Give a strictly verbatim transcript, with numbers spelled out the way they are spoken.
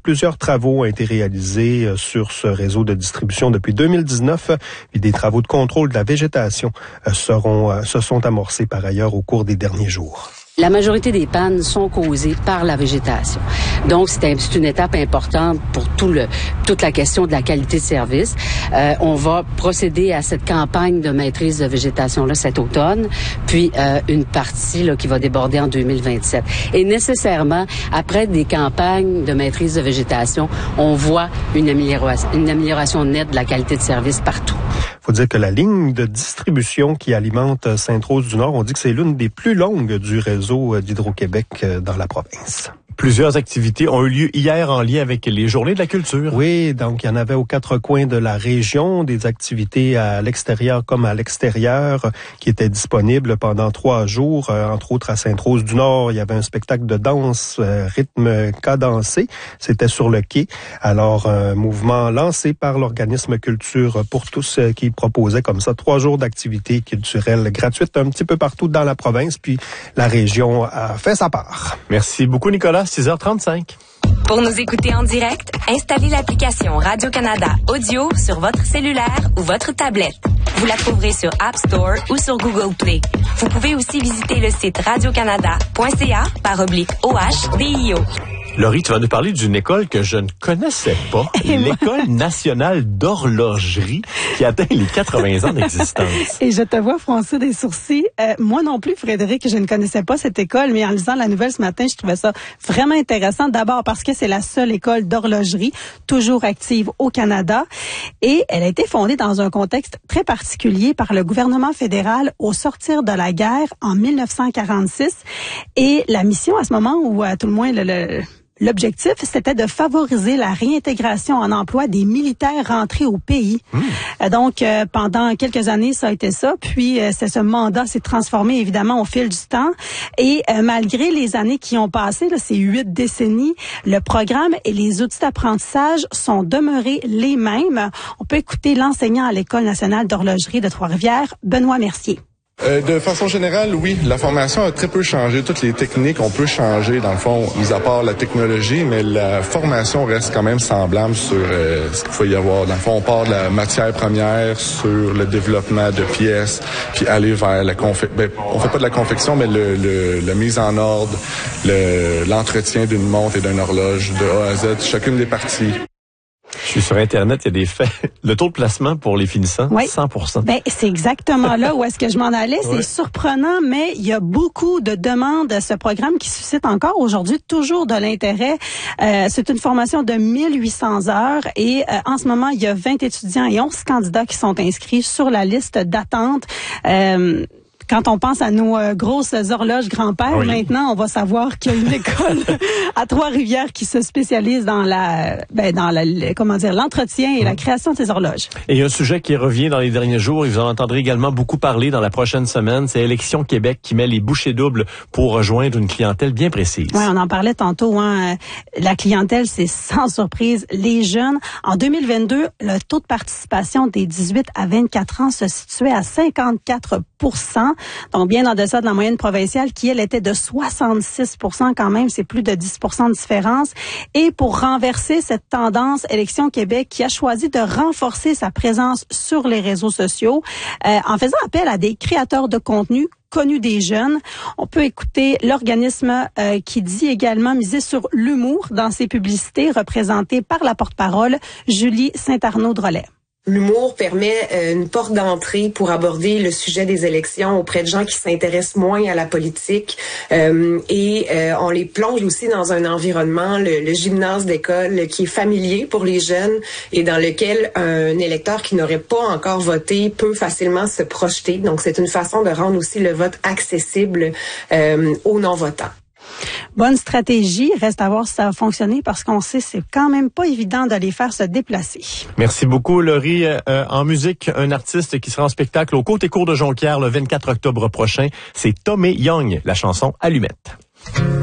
plusieurs travaux ont été réalisés sur ce réseau de distribution depuis deux mille dix-neuf. Et des travaux de contrôle de la végétation seront, se sont amorcés par ailleurs au cours des derniers jours. La majorité des pannes sont causées par la végétation. Donc, c'est, un, c'est une étape importante pour tout le, toute la question de la qualité de service. Euh, on va procéder à cette campagne de maîtrise de végétation-là cet automne, puis euh, une partie là, qui va déborder en deux mille vingt-sept. Et nécessairement, après des campagnes de maîtrise de végétation, on voit une amélioration, une amélioration nette de la qualité de service partout. Il faut dire que la ligne de distribution qui alimente Sainte-Rose-du-Nord, on dit que c'est l'une des plus longues du réseau d'Hydro-Québec dans la province. Plusieurs activités ont eu lieu hier en lien avec les Journées de la culture. Oui, donc il y en avait aux quatre coins de la région, des activités à l'extérieur comme à l'extérieur qui étaient disponibles pendant trois jours. Euh, entre autres à Sainte-Rose-du-Nord, il y avait un spectacle de danse, euh, rythme cadencé. C'était sur le quai. Alors, un mouvement lancé par l'organisme Culture pour tous euh, qui proposait comme ça trois jours d'activités culturelles gratuites un petit peu partout dans la province. Puis la région a fait sa part. Merci beaucoup, Nicolas. six heures trente-cinq. Pour nous écouter en direct, installez l'application Radio-Canada Audio sur votre cellulaire ou votre tablette. Vous la trouverez sur App Store ou sur Google Play. Vous pouvez aussi visiter le site radiocanada point c a par oblique O H D I O. Laurie, tu vas nous parler d'une école que je ne connaissais pas, l'École nationale d'horlogerie, qui atteint les quatre-vingts ans d'existence. Et je te vois froncer des sourcils. Euh, moi non plus, Frédéric, je ne connaissais pas cette école, mais en lisant la nouvelle ce matin, je trouvais ça vraiment intéressant. D'abord parce que c'est la seule école d'horlogerie toujours active au Canada. Et elle a été fondée dans un contexte très particulier par le gouvernement fédéral au sortir de la guerre en mille neuf cent quarante-six. Et la mission à ce moment, ou à tout le moins le... le L'objectif, c'était de favoriser la réintégration en emploi des militaires rentrés au pays. Mmh. Donc, euh, pendant quelques années, ça a été ça. Puis, euh, c'est ce mandat s'est transformé, évidemment, au fil du temps. Et euh, malgré les années qui ont passé, là, ces huit décennies, le programme et les outils d'apprentissage sont demeurés les mêmes. On peut écouter l'enseignant à l'École nationale d'horlogerie de Trois-Rivières, Benoît Mercier. Euh, de façon générale, oui, la formation a très peu changé. Toutes les techniques ont peu changé, dans le fond, mis à part la technologie, mais la formation reste quand même semblable sur euh, ce qu'il faut y avoir. Dans le fond, on part de la matière première sur le développement de pièces, puis aller vers la confection. Ben, on fait pas de la confection, mais le, le, la mise en ordre, le, l'entretien d'une montre et d'une horloge de A à Z, chacune des parties. Je suis sur Internet, il y a des faits. Le taux de placement pour les finissants, oui. cent pour cent. Ben, c'est exactement là où est-ce que je m'en allais. C'est oui. surprenant, mais il y a beaucoup de demandes à ce programme qui suscite encore aujourd'hui toujours de l'intérêt. Euh, c'est une formation de mille huit cents heures et euh, en ce moment, il y a vingt étudiants et onze candidats qui sont inscrits sur la liste d'attente. Euh, Quand on pense à nos euh, grosses horloges grand-père, oui. maintenant, on va savoir qu'il y a une école à Trois-Rivières qui se spécialise dans la, ben, dans la, comment dire, l'entretien et mmh. la création de ces horloges. Et il y a un sujet qui revient dans les derniers jours, et vous en entendrez également beaucoup parler dans la prochaine semaine, c'est Élections Québec qui met les bouchées doubles pour rejoindre une clientèle bien précise. Oui, on en parlait tantôt, hein. La clientèle, c'est sans surprise les jeunes. En deux mille vingt-deux, le taux de participation des dix-huit à vingt-quatre ans se situait à cinquante-quatre pour cent. Donc, bien en deçà de la moyenne provinciale qui, elle, était de soixante-six pour cent quand même. C'est plus de dix pour cent de différence. Et pour renverser cette tendance, Élections Québec qui a choisi de renforcer sa présence sur les réseaux sociaux euh, en faisant appel à des créateurs de contenu connus des jeunes. On peut écouter l'organisme euh, qui dit également miser sur l'humour dans ses publicités représentées par la porte-parole Julie Saint-Arnaud-Drolet. L'humour permet euh, une porte d'entrée pour aborder le sujet des élections auprès de gens qui s'intéressent moins à la politique euh, et euh, on les plonge aussi dans un environnement, le, le gymnase d'école, qui est familier pour les jeunes et dans lequel un électeur qui n'aurait pas encore voté peut facilement se projeter. Donc, c'est une façon de rendre aussi le vote accessible euh, aux non-votants. Bonne stratégie. Reste à voir si ça va fonctionner parce qu'on sait c'est quand même pas évident de les faire se déplacer. Merci beaucoup, Laurie. Euh, en musique, un artiste qui sera en spectacle au Côté-Court de Jonquière le vingt-quatre octobre prochain, c'est Tommy Young, la chanson Allumette.